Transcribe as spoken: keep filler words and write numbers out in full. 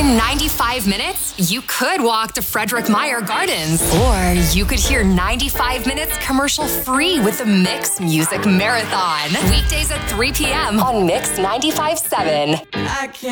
In ninety-five minutes, you could walk to Frederick Meyer Gardens, or you could hear ninety-five minutes commercial-free with the Mix Music Marathon. Weekdays at three p.m. on Mix ninety-five point seven.